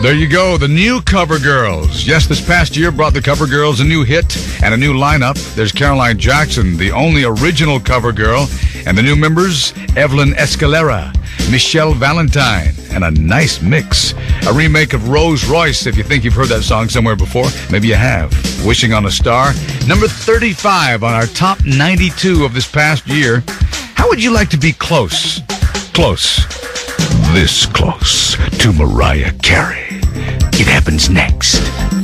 There you go, the new Cover Girls. Yes, this past year brought the Cover Girls a new hit and a new lineup. There's Caroline Jackson, the only original Cover Girl, and the new members, Evelyn Escalera, Michelle Valentine, and a nice mix. A remake of Rose Royce, if you think you've heard that song somewhere before. Maybe you have. Wishing on a Star. Number 35 on our top 92 of this past year. How would you like to be close? Close. This close to Mariah Carey. It happens next.